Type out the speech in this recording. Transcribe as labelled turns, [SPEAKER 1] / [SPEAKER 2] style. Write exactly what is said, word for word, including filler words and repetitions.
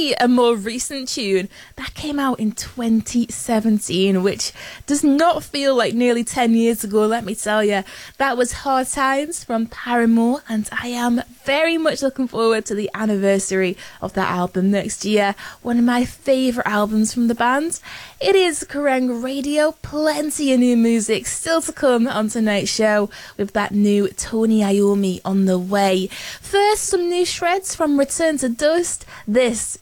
[SPEAKER 1] actually a more recent tune that came out in twenty seventeen, which does not feel like nearly ten years ago, let me tell you. That was Hard Times from Paramore, and I am very much looking forward to the anniversary of that album next year. One of my favourite albums from the band. It is Kerrang Radio. Plenty of new music still to come on tonight's show, with that new Tony Iommi on the way. First, some new shreds from Return to Dust. This